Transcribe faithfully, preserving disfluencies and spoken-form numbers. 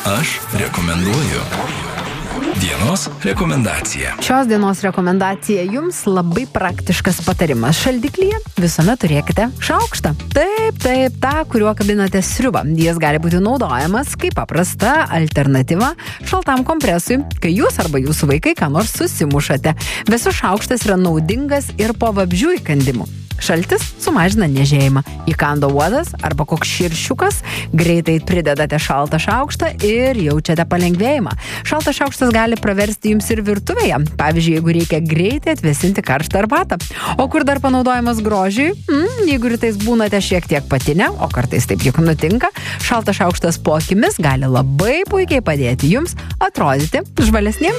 Aš rekomenduoju. Dienos rekomendacija. Šios dienos rekomendacija jums labai praktiškas patarimas. Šaldiklyje visuomet turėkite šaukštą. Taip, taip, tą, kuriuo kabinate sriubą. Jis gali būti naudojamas kaip paprasta alternatyva šaltam kompresui, kai jūs arba jūsų vaikai ką nors susimušate. Visų šaukštas yra naudingas ir po vabzdžių įkandimų. Šaltis sumažina niežėjimą. Įkando uodas arba koks širšiukas, greitai pridedate šaltą šaukštą ir jaučiate palengvėjimą. Šaltas šaukštas gali praversti jums ir virtuvėje. Pavyzdžiui, jeigu reikia greitai atvėsinti karštą arbatą. O kur dar panaudojamas grožiui? Mm, jeigu rytais būnate šiek tiek patinę, o kartais taip juk nutinka, šaltas šaukštas po akimis gali labai puikiai padėti jums atrodyti žvalesniems.